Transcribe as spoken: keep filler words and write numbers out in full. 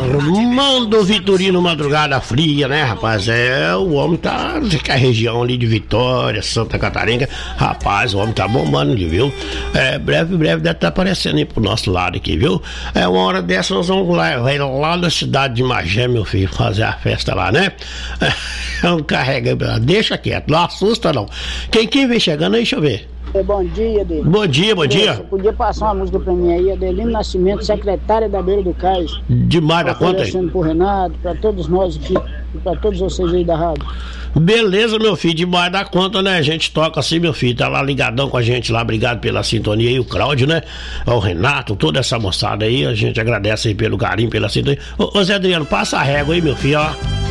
Armando Vitorino Madrugada Fria, né, rapaz? É, o homem tá na região ali de Vitória, Santa Catarina. Rapaz, o homem tá bombando ali, viu? É, breve, breve deve estar aparecendo aí pro nosso lado aqui, viu? É, uma hora dessa nós vamos lá, vai lá na cidade de Magé, meu filho, fazer a festa lá, né? Não carrega, deixa quieto, não assusta não. Quem, quem vem chegando aí, deixa eu ver. Bom dia, Adelino. Bom dia, bom dia. Você podia passar uma música pra mim aí, Adelino Nascimento, secretária da Beira do Cais. Demais da conta aí. Oferecendo pro Renato, pra todos nós aqui, e pra todos vocês aí da rádio. Beleza, meu filho, demais da conta, né? A gente toca assim, meu filho, tá lá ligadão com a gente lá, obrigado pela sintonia aí, o Cláudio, né? O Renato, toda essa moçada aí, a gente agradece aí pelo carinho, pela sintonia. Ô, ô Zé Adriano, passa a régua aí, meu filho, ó.